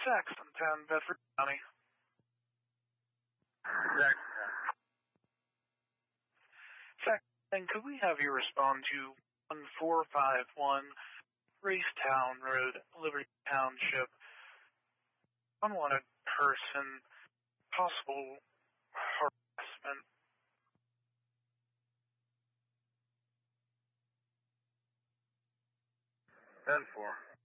Saxon Town, Bedford County. Saxon, could we have you respond to 1451 Racetown Road, Liberty Township? Unwanted person, possible harassment. 10-4.